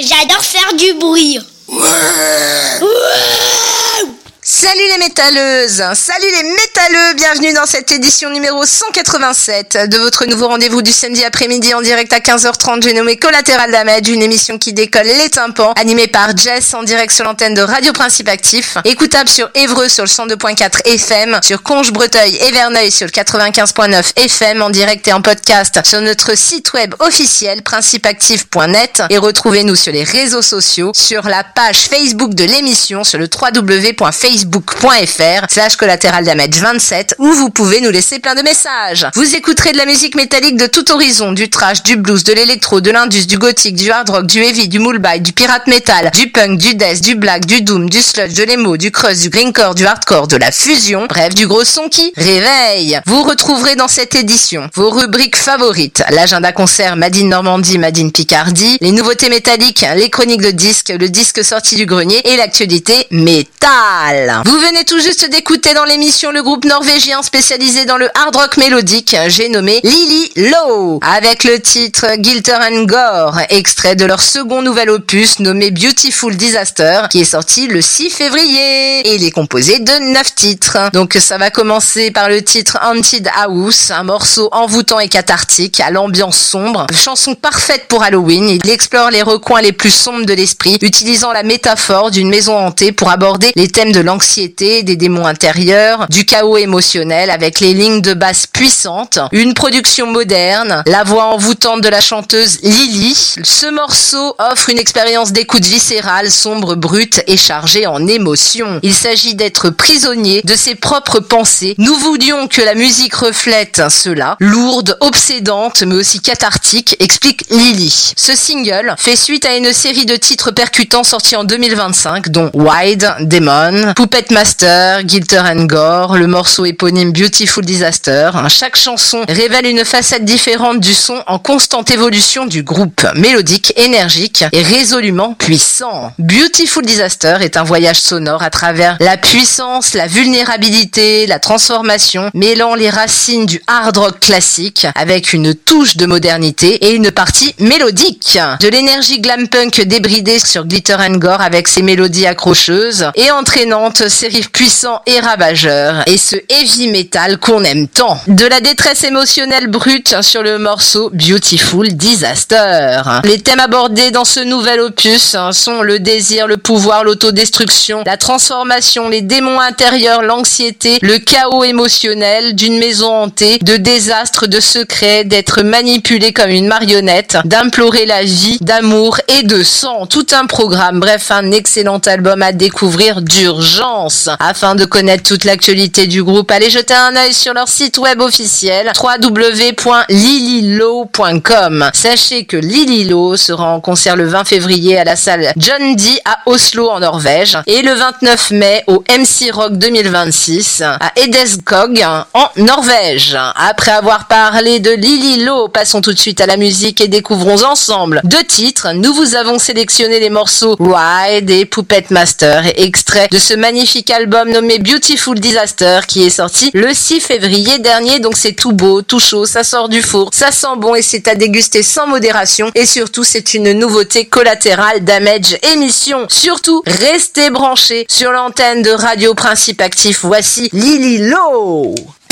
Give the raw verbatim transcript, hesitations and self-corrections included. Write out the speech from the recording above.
J'adore faire du bruit. Ouais. Ouais. Salut les métalleuses, salut les métalleux, bienvenue dans cette édition numéro cent quatre-vingt-sept de votre nouveau rendez-vous du samedi après-midi en direct à quinze heures trente. J'ai nommé Collateral Damage, une émission qui décolle les tympans, animée par Jess en direct sur l'antenne de Radio Principe Actif, écoutable sur Évreux sur le cent deux point quatre F M, sur Conches, Breteuil et Verneuil sur le quatre-vingt-quinze point neuf F M, en direct et en podcast sur notre site web officiel principeactif point net, et retrouvez-nous sur les réseaux sociaux, sur la page Facebook de l'émission, sur le w w w point facebook point f r slash collateral damage vingt-sept, où vous pouvez nous laisser plein de messages. Vous écouterez de la musique métallique de tout horizon, du thrash, du blues, de l'électro, de l'indus, du gothique, du hard rock, du heavy, du moulbaï, du pirate metal, du punk, du death, du black, du doom, du sludge, de l'emo, du crust, du greencore, du hardcore, de la fusion, bref, du gros son qui réveille. Vous retrouverez dans cette édition vos rubriques favorites, l'agenda concert Made in Normandie, Made in Picardie, les nouveautés métalliques, les chroniques de disques, le disque sorti du grenier et l'actualité métal. Vous venez tout juste d'écouter dans l'émission le groupe norvégien spécialisé dans le hard rock mélodique, j'ai nommé Lily Low, avec le titre Glitter and Gore, extrait de leur second nouvel opus nommé Beautiful Disaster, qui est sorti le six février, et il est composé de neuf titres. Donc ça va commencer par le titre Haunted House, un morceau envoûtant et cathartique, à l'ambiance sombre, chanson parfaite pour Halloween. Il explore les recoins les plus sombres de l'esprit, utilisant la métaphore d'une maison hantée pour aborder les thèmes de l'anxiété, des démons intérieurs, du chaos émotionnel, avec les lignes de basse puissantes, une production moderne, la voix envoûtante de la chanteuse Lily. Ce morceau offre une expérience d'écoute viscérale, sombre, brute et chargée en émotions. Il s'agit d'être prisonnier de ses propres pensées. Nous voulions que la musique reflète cela, lourde, obsédante, mais aussi cathartique, explique Lily. Ce single fait suite à une série de titres percutants sortis en deux mille vingt-cinq, dont Wide, Demon, Puppet Master, Glitter and Gore, le morceau éponyme Beautiful Disaster. Chaque chanson révèle une facette différente du son en constante évolution du groupe, mélodique, énergique et résolument puissant. Beautiful Disaster est un voyage sonore à travers la puissance, la vulnérabilité, la transformation, mêlant les racines du hard rock classique avec une touche de modernité et une partie mélodique. De l'énergie glam punk débridée sur Glitter and Gore avec ses mélodies accrocheuses et entraînantes, ses riffs puissants et ravageurs, et ce heavy metal qu'on aime tant. De la détresse émotionnelle brute sur le morceau Beautiful Disaster. Les thèmes abordés dans ce nouvel opus sont le désir, le pouvoir, l'autodestruction, la transformation, les démons intérieurs, l'anxiété, le chaos émotionnel d'une maison hantée, de désastres, de secrets, d'être manipulé comme une marionnette, d'implorer la vie, d'amour et de sang. Tout un programme, bref, un excellent album à découvrir d'urgence. Afin de connaître toute l'actualité du groupe, allez jeter un œil sur leur site web officiel w w w point lily low point com. Sachez que Lily Low sera en concert le vingt février à la salle John Dee à Oslo en Norvège et le vingt-neuf mai au M C Rock deux mille vingt-six à Edeskog en Norvège. Après avoir parlé de Lily Low, passons tout de suite à la musique et découvrons ensemble deux titres. Nous vous avons sélectionné les morceaux Ride et Puppet Master, extrait de ce magnifique album nommé Beautiful Disaster qui est sorti le six février dernier. Donc c'est tout beau, tout chaud, ça sort du four, ça sent bon et c'est à déguster sans modération, et surtout c'est une nouveauté Collateral Damage émission. Surtout restez branchés sur l'antenne de Radio Principe Actif. Voici Lily Low.